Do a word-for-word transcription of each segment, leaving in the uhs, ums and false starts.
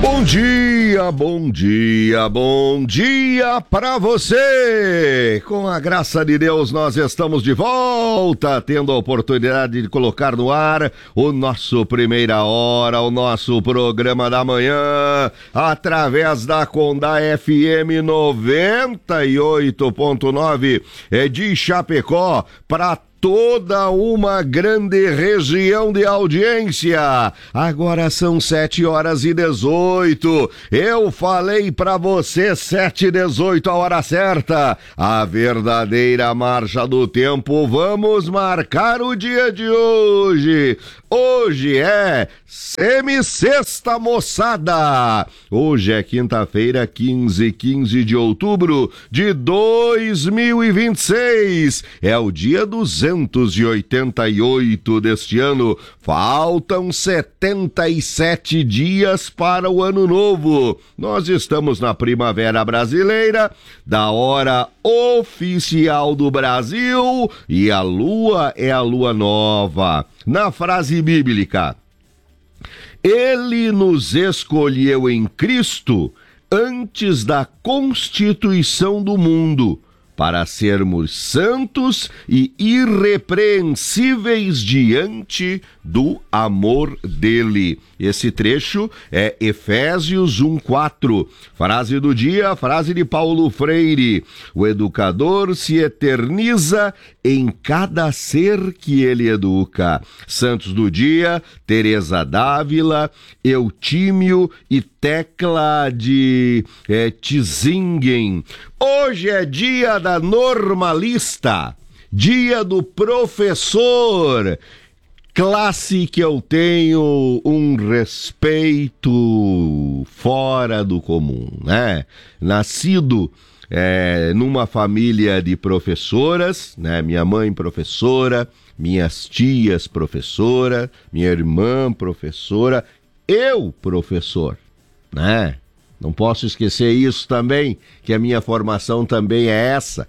Bom dia, bom dia, bom dia pra você! Com a graça de Deus, nós estamos de volta, tendo a oportunidade de colocar no ar o nosso Primeira Hora, o nosso programa da manhã, através da Condá F M noventa e oito ponto nove de Chapecó, para toda uma grande região de audiência. Agora são sete horas e dezoito. Eu falei pra você sete e dezoito, a hora certa. A verdadeira marcha do tempo. Vamos marcar o dia de hoje. Hoje é semissexta, moçada. Hoje é quinta-feira, quinze, quinze de outubro de dois mil e vinte e seis. É o dia duzentos e oitenta e oito deste ano. Faltam setenta e sete dias para o ano novo. Nós estamos na primavera brasileira, da hora oficial do Brasil, e a lua é a lua nova. Na frase bíblica, ele nos escolheu em Cristo antes da constituição do mundo, para sermos santos e irrepreensíveis diante do amor dele. Esse trecho é Efésios um, quatro. Frase do dia, frase de Paulo Freire. O educador se eterniza em cada ser que ele educa. Santos do dia, Teresa Dávila, Eutímio e Tecla de é, Tizingen. Hoje é dia da normalista, dia do professor, classe que eu tenho um respeito fora do comum, né? Nascido é, numa família de professoras, né? Minha mãe professora, minhas tias professora, minha irmã professora, eu professor, né? Não posso esquecer isso também, que a minha formação também é essa.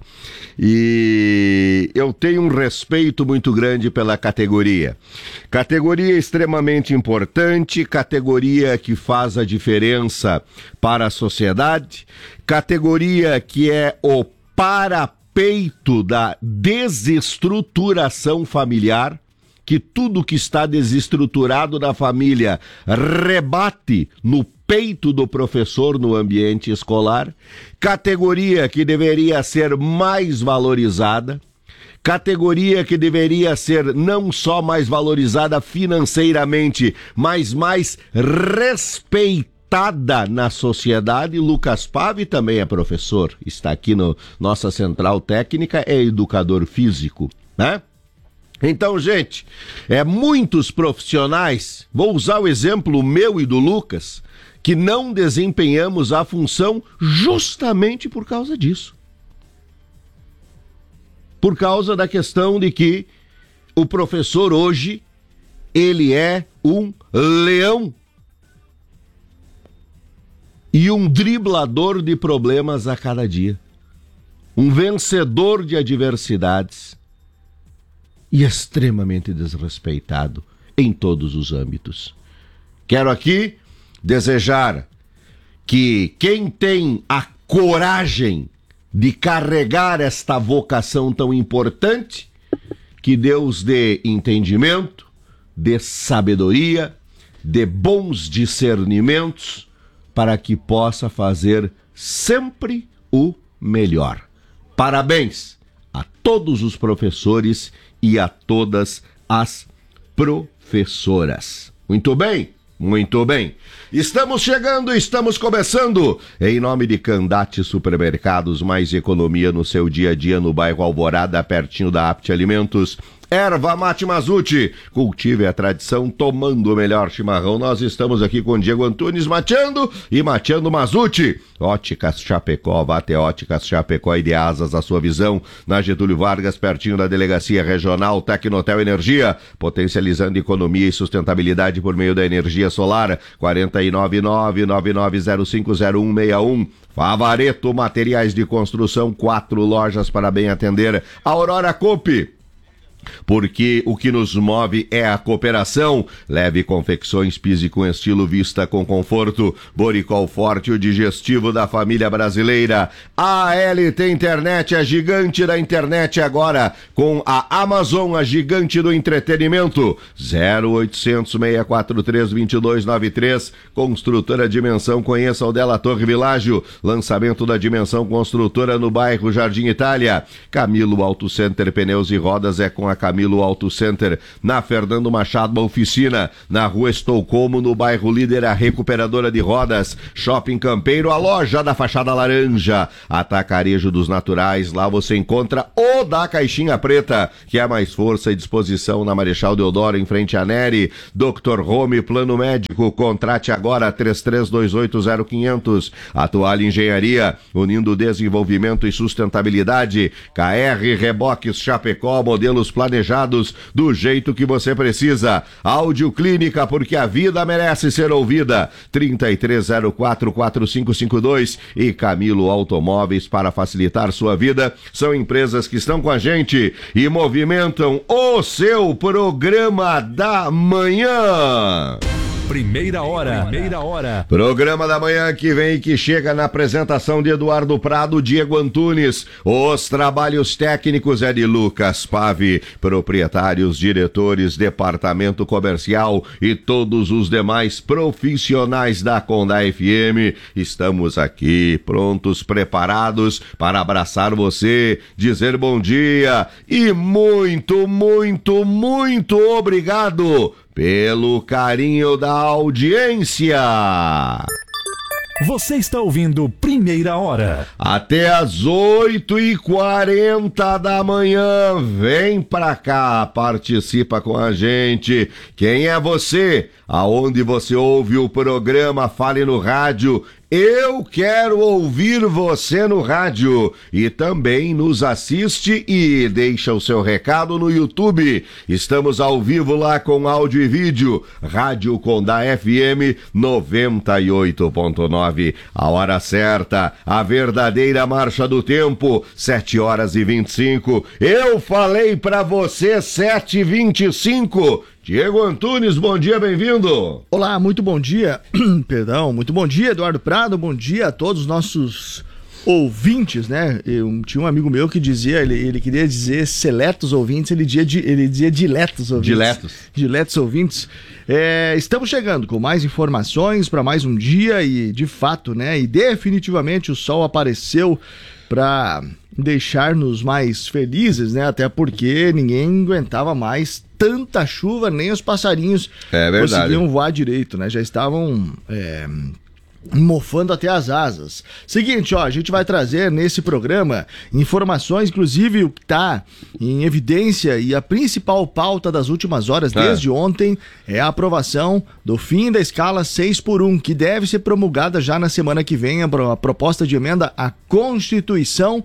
E eu tenho um respeito muito grande pela categoria. Categoria extremamente importante, categoria que faz a diferença para a sociedade, categoria que é o parapeito da desestruturação familiar, que tudo que está desestruturado na família rebate no peito do professor no ambiente escolar, categoria que deveria ser mais valorizada, categoria que deveria ser não só mais valorizada financeiramente, mas mais respeitada na sociedade. Lucas Pave também é professor, está aqui no nossa central técnica, é educador físico, né? Então, gente, é muitos profissionais, vou usar o exemplo meu e do Lucas, que não desempenhamos a função justamente por causa disso. Por causa da questão de que o professor hoje, ele é um leão e um driblador de problemas a cada dia, um vencedor de adversidades, e extremamente desrespeitado em todos os âmbitos. Quero aqui desejar que quem tem a coragem de carregar esta vocação tão importante, que Deus dê entendimento, dê sabedoria, dê bons discernimentos, para que possa fazer sempre o melhor. Parabéns a todos os professores e a todas as professoras. Muito bem? Muito bem. Estamos chegando, estamos começando. Em nome de Candate Supermercados, mais economia no seu dia a dia, no bairro Alvorada, pertinho da Apte Alimentos. Erva Mate Mazzucchi, cultive a tradição tomando o melhor chimarrão. Nós estamos aqui com Diego Antunes mateando e mateando Mazzucchi. Óticas Chapecó, vá até Óticas Chapecó e de asas a sua visão. Na Getúlio Vargas, pertinho da Delegacia Regional Tecnotel Energia, potencializando economia e sustentabilidade por meio da energia solar. quatro nove nove, nove nove zero cinco zero um seis um. Favareto Materiais de Construção, quatro lojas para bem atender. Aurora Coop, Porque o que nos move é a cooperação. Leve confecções Pise com estilo, vista com conforto. Boricol Forte, o digestivo da família brasileira. A L T Internet, a gigante da internet agora, com a Amazon, a gigante do entretenimento. zero oitocentos, seis quatro três, dois dois nove três. Construtora Dimensão, conheça o dela Torre Világio. Lançamento da Dimensão Construtora no bairro Jardim Itália. Camilo Auto Center, pneus e rodas é com a Camilo Auto Center, na Fernando Machado Oficina, na rua Estocolmo, no bairro Líder, a recuperadora de rodas. Shopping Campeiro, a loja da fachada laranja. Atacarejo dos Naturais, lá você encontra o da Caixinha Preta, que é mais força e disposição na Marechal Deodoro, em frente à Neri. doutor Home, plano médico, contrate agora, três três dois oito zero quinhentos. Atual Engenharia, unindo desenvolvimento e sustentabilidade. K R Reboques Chapecó, modelos planejados do jeito que você precisa. Áudio Clínica, porque a vida merece ser ouvida. trinta e três zero quatro, quatro cinco cinco dois. E Camilo Automóveis, para facilitar sua vida. São empresas que estão com a gente e movimentam o seu programa da manhã. Primeira hora. Primeira hora. Programa da manhã que vem e que chega na apresentação de Eduardo Prado, Diego Antunes. Os trabalhos técnicos é de Lucas Pave, proprietários, diretores, departamento comercial e todos os demais profissionais da Conda F M. Estamos aqui prontos, preparados para abraçar você, dizer bom dia e muito, muito, muito obrigado pelo carinho da audiência. Você está ouvindo Primeira Hora. Até às oito e quarenta da manhã. Vem pra cá, participa com a gente. Quem é você? Aonde você ouve o programa? Fale no rádio. Eu quero ouvir você no rádio. E também nos assiste e deixa o seu recado no YouTube. Estamos ao vivo lá com áudio e vídeo. Rádio Conda F M noventa e oito ponto nove. A hora certa, a verdadeira marcha do tempo, sete horas e vinte e cinco. Eu falei pra você sete e vinte e cinco. Diego Antunes, bom dia, bem-vindo. Olá, muito bom dia, perdão, muito bom dia, Eduardo Prado, bom dia a todos os nossos ouvintes, né? Eu tinha um amigo meu que dizia, ele, ele queria dizer seletos ouvintes, ele dizia, ele dizia diletos ouvintes. Diletos. Diletos ouvintes. É, estamos chegando com mais informações para mais um dia e, de fato, né? E definitivamente o sol apareceu para deixar-nos mais felizes, né? Até porque ninguém aguentava mais tanta chuva, nem os passarinhos é conseguiam voar direito, né? Já estavam é, mofando até as asas. Seguinte, ó, a gente vai trazer nesse programa informações, inclusive o que está em evidência e a principal pauta das últimas horas, é. desde ontem, é a aprovação do fim da escala seis por um, que deve ser promulgada já na semana que vem, a proposta de emenda à Constituição.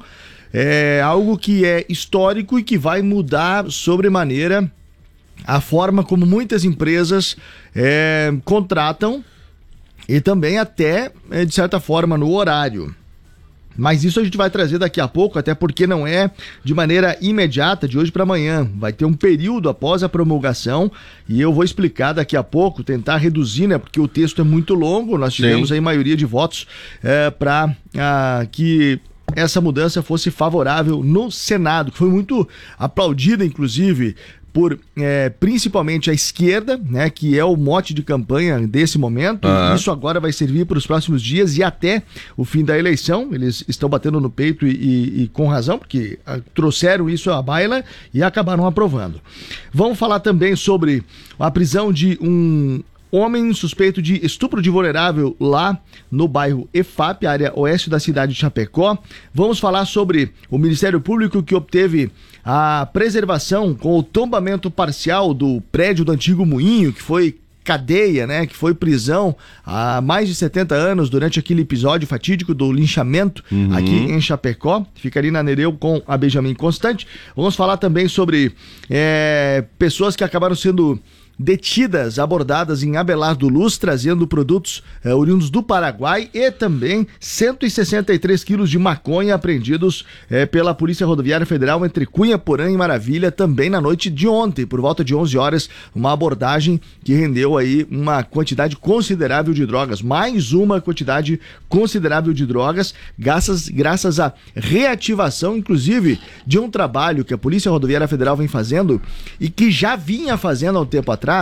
É algo que é histórico e que vai mudar sobremaneira a forma como muitas empresas é, contratam e também até, é, de certa forma, no horário. Mas isso a gente vai trazer daqui a pouco, até porque não é de maneira imediata, de hoje para amanhã. Vai ter um período após a promulgação e eu vou explicar daqui a pouco, tentar reduzir, né? Porque o texto é muito longo, nós tivemos Sim. aí maioria de votos é, para ah, que essa mudança fosse favorável no Senado, que foi muito aplaudida, inclusive, por é, principalmente a esquerda, né, que é o mote de campanha desse momento. Uhum. Isso agora vai servir para os próximos dias e até o fim da eleição. Eles estão batendo no peito e, e, e com razão, porque a, trouxeram isso à baila e acabaram aprovando. Vamos falar também sobre a prisão de um homem suspeito de estupro de vulnerável lá no bairro E F A P, área oeste da cidade de Chapecó. Vamos falar sobre o Ministério Público que obteve a preservação com o tombamento parcial do prédio do antigo Moinho, que foi cadeia, né, que foi prisão há mais de setenta anos durante aquele episódio fatídico do linchamento uhum. aqui em Chapecó, fica ali na Nereu com a Benjamin Constante. Vamos falar também sobre é, pessoas que acabaram sendo detidas, abordadas em Abelardo Luz, trazendo produtos eh, oriundos do Paraguai, e também cento e sessenta e três quilos de maconha apreendidos eh, pela Polícia Rodoviária Federal entre Cunha, Porã e Maravilha, também na noite de ontem, por volta de onze horas, uma abordagem que rendeu aí uma quantidade considerável de drogas, mais uma quantidade considerável de drogas, graças, graças à reativação, inclusive, de um trabalho que a Polícia Rodoviária Federal vem fazendo e que já vinha fazendo há um tempo atrás.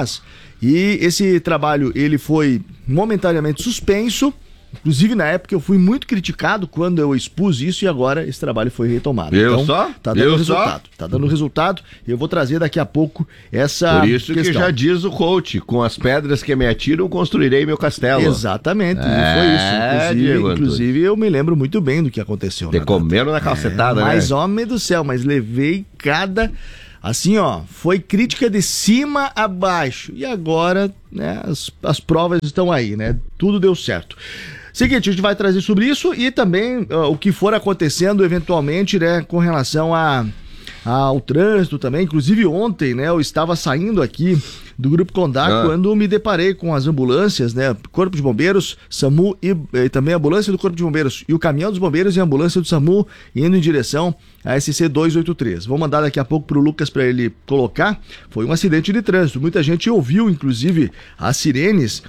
E esse trabalho ele foi momentaneamente suspenso. Inclusive, na época, eu fui muito criticado quando eu expus isso, e agora esse trabalho foi retomado. Eu então, só? Tá dando eu resultado. Só? Tá dando resultado. Eu vou trazer daqui a pouco essa Por isso questão. que já diz o coach: com as pedras que me atiram, construirei meu castelo. Exatamente, é, foi isso. Inclusive, Diego inclusive eu me lembro muito bem do que aconteceu. Te comeram na calcetada, é, né? Mas, homem do céu, mas levei cada... Assim, ó, foi crítica de cima a baixo. E agora, né, as, as provas estão aí, né? Tudo deu certo. Seguinte, a gente vai trazer sobre isso e também uh, o que for acontecendo eventualmente, né, com relação a, a, ao trânsito também. Inclusive ontem, né, eu estava saindo aqui do Grupo Condá ah. quando me deparei com as ambulâncias, né, Corpo de Bombeiros, SAMU e, e também a ambulância do Corpo de Bombeiros e o caminhão dos bombeiros e a ambulância do SAMU indo em direção a S C duzentos e oitenta e três. Vou mandar daqui a pouco pro Lucas para ele colocar. Foi um acidente de trânsito. Muita gente ouviu, inclusive, as sirenes,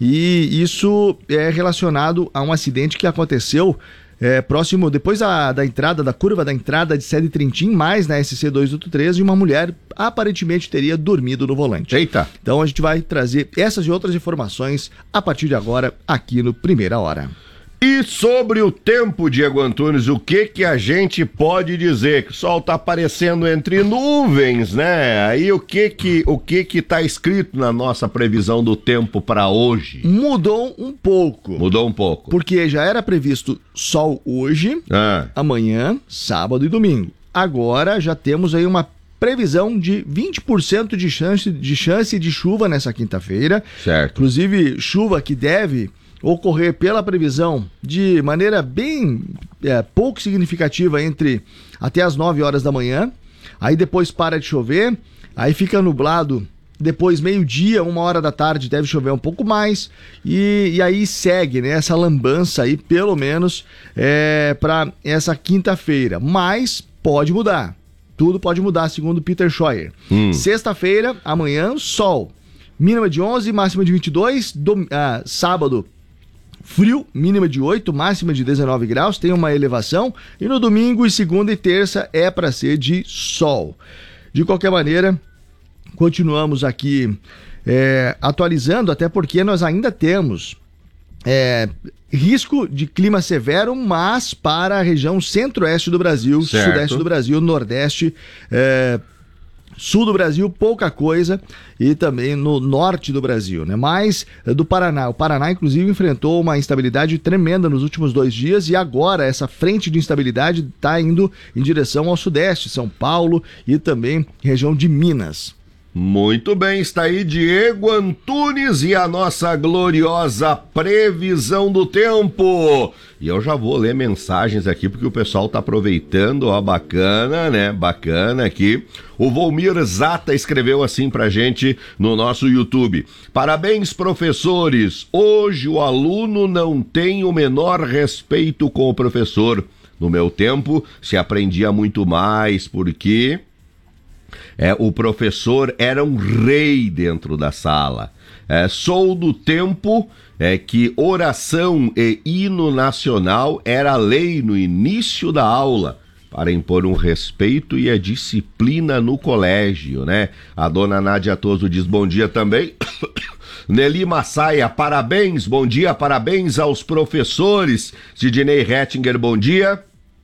e isso é relacionado a um acidente que aconteceu é, próximo, depois da, da entrada, da curva da entrada de Sede Trintim, mais na S C duzentos e oitenta e três, e uma mulher aparentemente teria dormido no volante. Eita! Então a gente vai trazer essas e outras informações a partir de agora aqui no Primeira Hora. E sobre o tempo, Diego Antunes, o que que a gente pode dizer? Que o sol tá aparecendo entre nuvens, né? Aí o que que o que que tá escrito na nossa previsão do tempo para hoje? Mudou um pouco. Mudou um pouco. Porque já era previsto sol hoje, ah. amanhã, sábado e domingo. Agora já temos aí uma previsão de vinte por cento de chance de chance de chuva nessa quinta-feira. Certo. Inclusive, chuva que deve ocorrer pela previsão de maneira bem é, pouco significativa entre até as nove horas da manhã, aí depois para de chover, aí fica nublado, depois meio-dia, uma hora da tarde deve chover um pouco mais, e, e aí segue, né, essa lambança aí, pelo menos é, para essa quinta-feira, mas pode mudar, tudo pode mudar segundo Peter Scheuer. Hum. Sexta-feira, amanhã, sol, mínima de onze, máxima de vinte e dois, dom, ah, sábado, frio, mínima de oito, máxima de dezenove graus, tem uma elevação, e no domingo e segunda e terça é para ser de sol. De qualquer maneira, continuamos aqui é, atualizando, até porque nós ainda temos é, risco de clima severo, mas para a região centro-oeste do Brasil, certo. Sudeste do Brasil, nordeste, é, sul do Brasil, pouca coisa, e também no norte do Brasil, né? Mas do Paraná. O Paraná, inclusive, enfrentou uma instabilidade tremenda nos últimos dois dias, e agora essa frente de instabilidade está indo em direção ao sudeste, São Paulo e também região de Minas. Muito bem, está aí Diego Antunes e a nossa gloriosa previsão do tempo. E eu já vou ler mensagens aqui porque o pessoal tá aproveitando, ó, bacana, né? Bacana aqui. O Volmir Zata escreveu assim pra gente no nosso YouTube. Parabéns, professores. Hoje o aluno não tem o menor respeito com o professor. No meu tempo se aprendia muito mais porque... É, o professor era um rei dentro da sala. É, sou do tempo é, que oração e hino nacional era lei no início da aula, para impor um respeito e a disciplina no colégio, né? A dona Nádia Toso diz bom dia também. Nelly Massaia, parabéns, bom dia, parabéns aos professores. Sidney Rettinger, bom dia.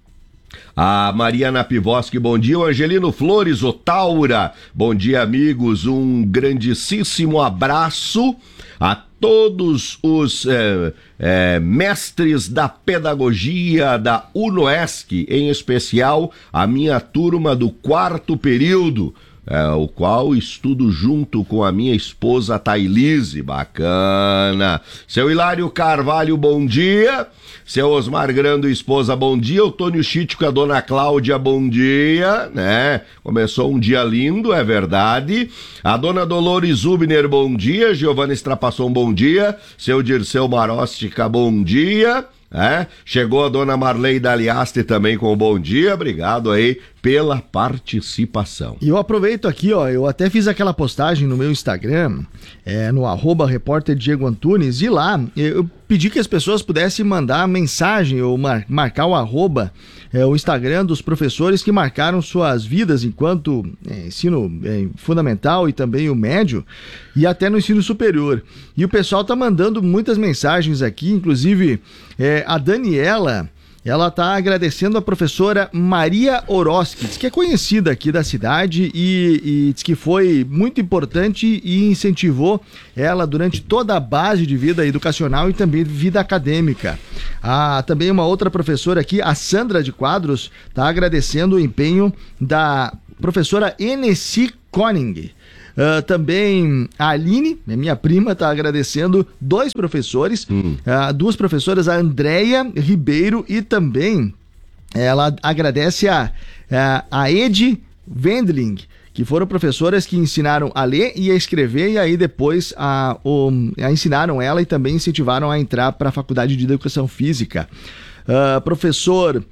A Mariana Pivoski, bom dia. O Angelino Flores, o Taura, bom dia, amigos. Um grandíssimo abraço a todos os é, é, mestres da pedagogia da UNOESC, em especial a minha turma do quarto período. é, o qual estudo junto com a minha esposa Thailise. Bacana. Seu Hilário Carvalho, bom dia. Seu Osmar Grando, esposa, bom dia. O Tônio Chite com a dona Cláudia, bom dia, né? Começou um dia lindo, é verdade. A dona Dolores Zubner, bom dia. Giovana Estrapaçon, bom dia. Seu Dirceu Marostica, bom dia. É? Chegou a dona Marley Daliaste também com um bom dia, obrigado aí pela participação. E eu aproveito aqui, ó, eu até fiz aquela postagem no meu Instagram, é, no arroba repórter Diego Antunes, e lá eu pedi que as pessoas pudessem mandar mensagem ou mar, marcar o arroba, é, o Instagram dos professores que marcaram suas vidas enquanto é, ensino é, fundamental e também o médio, e até no ensino superior. E o pessoal tá mandando muitas mensagens aqui, inclusive é, a Daniela, ela tá agradecendo a professora Maria Oroski, diz que é conhecida aqui da cidade e, e diz que foi muito importante e incentivou ela durante toda a base de vida educacional e também vida acadêmica. Ah, também uma outra professora aqui, a Sandra de Quadros, tá agradecendo o empenho da professora Enessi Koning. Uh, também a Aline, minha prima, está agradecendo dois professores, hum. uh, duas professoras, a Andréia Ribeiro, e também ela agradece a, a, a Edi Wendling, que foram professoras que ensinaram a ler e a escrever, e aí depois a, o, a ensinaram ela e também incentivaram a entrar para a Faculdade de Educação Física. Uh, professor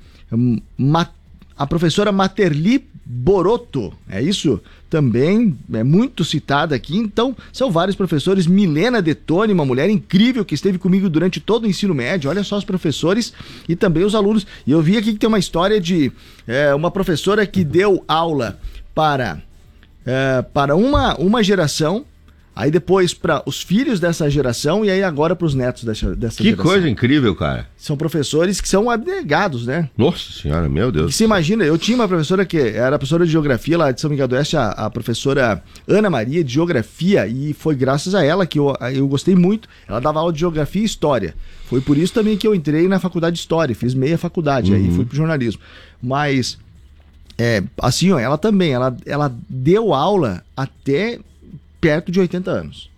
Ma, a professora Materli Boroto, é isso? Também é muito citada aqui. Então, são vários professores. Milena Detone, uma mulher incrível que esteve comigo durante todo o ensino médio. Olha só os professores e também os alunos. E eu vi aqui que tem uma história de é, uma professora que deu aula para, é, para uma, uma geração, aí depois para os filhos dessa geração e aí agora para os netos dessa, dessa que geração. Que coisa incrível, cara. São professores que são abnegados, né? Nossa senhora, meu Deus. E você imagina, eu tinha uma professora que era professora de geografia lá de São Miguel do Oeste, a, a professora Ana Maria de geografia, e foi graças a ela que eu, eu gostei muito. Ela dava aula de geografia e história. Foi por isso também que eu entrei na faculdade de história, fiz meia faculdade, uhum. Aí fui pro jornalismo. Mas, é, assim, ó, ela também, ela, ela deu aula até perto de oitenta anos.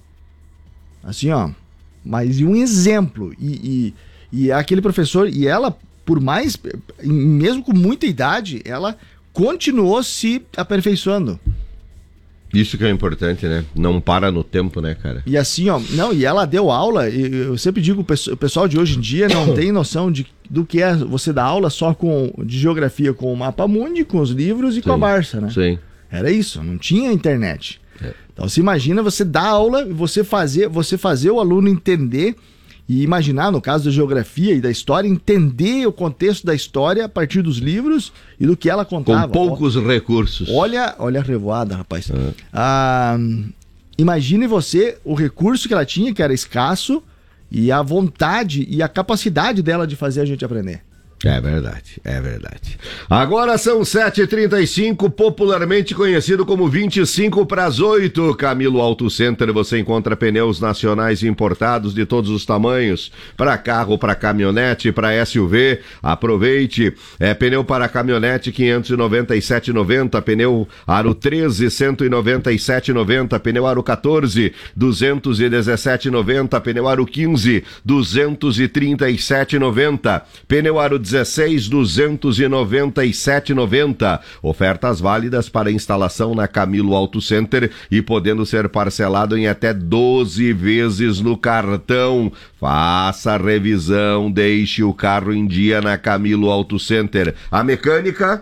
Assim, ó. Mas e um exemplo. E, e, e aquele professor, e ela, por mais, mesmo com muita idade, ela continuou se aperfeiçoando. Isso que é importante, né? Não para no tempo, né, cara? E assim, ó, não, e ela deu aula, e eu sempre digo, o pessoal de hoje em dia não tem noção de, do que é você dar aula só com, de geografia com o Mapa Mundi, com os livros e sim, com a Barça, né? Sim. Era isso, não tinha internet. É. Então você imagina você dar aula e você fazer, você fazer o aluno entender e imaginar, no caso da geografia e da história, entender o contexto da história a partir dos livros e do que ela contava. Com poucos Ó, recursos. Olha, olha a revoada, rapaz. É. Ah, imagine você o recurso que ela tinha, que era escasso, e a vontade e a capacidade dela de fazer a gente aprender. É verdade, é verdade. Agora são sete e trinta e cinco, popularmente conhecido como vinte e cinco para as oito. Camilo Auto Center, você encontra pneus nacionais importados de todos os tamanhos, para carro, para caminhonete, para S U V. Aproveite, é pneu para caminhonete quinhentos e noventa e sete reais e noventa centavos, pneu Aro treze, cento e noventa e sete reais e noventa centavos, pneu Aro quatorze, duzentos e dezessete reais e noventa centavos, pneu Aro quinze, duzentos e trinta e sete reais e noventa centavos, pneu Aro dezesseis, duzentos e noventa e sete reais e noventa centavos. Ofertas válidas para instalação na Camilo Auto Center e podendo ser parcelado em até doze vezes no cartão. Faça a revisão, deixe o carro em dia na Camilo Auto Center. A mecânica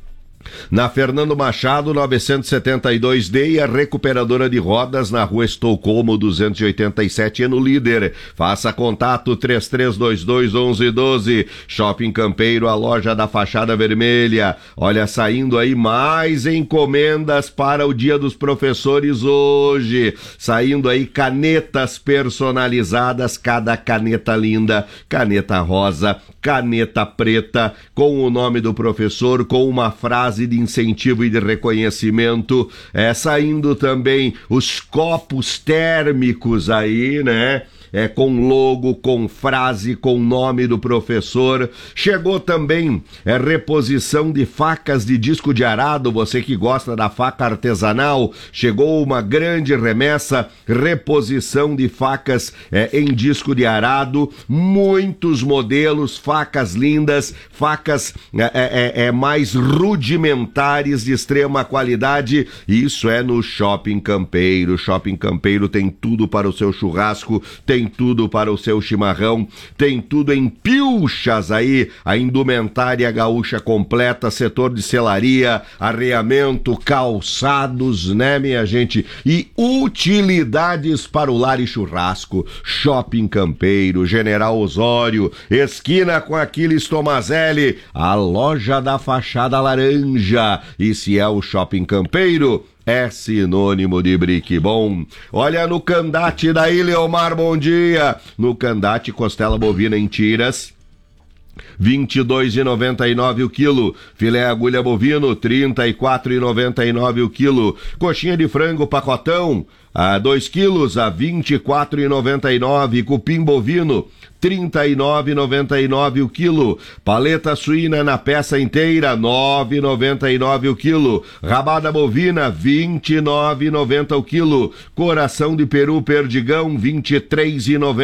na Fernando Machado, novecentos e setenta e dois D, e a recuperadora de rodas na Rua Estocolmo, duzentos e oitenta e sete, e no Líder. Faça contato três três dois dois, onze doze. Shopping Campeiro, a loja da fachada vermelha. Olha, saindo aí mais encomendas para o Dia dos Professores hoje. Saindo aí canetas personalizadas, cada caneta linda, caneta rosa, caneta preta, com o nome do professor, com uma frase de incentivo e de reconhecimento. É, saindo também os copos térmicos aí, né? é, com logo, com frase, com nome do professor. Chegou também é, reposição de facas de disco de arado, você que gosta da faca artesanal, chegou uma grande remessa, reposição de facas é, em disco de arado, muitos modelos, facas lindas, facas é, é, é, mais rudimentares de extrema qualidade. Isso é no Shopping Campeiro. Shopping Campeiro tem tudo para o seu churrasco, tem tudo para o seu chimarrão, tem tudo em pilchas aí, a indumentária gaúcha completa, setor de selaria, arreamento, calçados, né, minha gente? E utilidades para o lar e churrasco. Shopping Campeiro, General Osório, esquina com Aquiles Tomazelli, a loja da fachada laranja. E se é o Shopping Campeiro, é sinônimo de brique bom. Olha, no Candate daí, Leomar, bom dia. No Candate, costela bovina em tiras, vinte e dois reais e noventa e nove centavos o quilo. Filé agulha bovino, trinta e quatro reais e noventa e nove centavos o quilo. Coxinha de frango pacotão, a dois quilos a vinte e quatro reais e noventa e nove centavos. Cupim bovino, trinta e nove reais e noventa e nove centavos o quilo. Paleta suína na peça inteira, nove reais e noventa e nove centavos o quilo. Rabada bovina, vinte e nove reais e noventa centavos o quilo. Coração de peru perdigão, vinte e três reais e noventa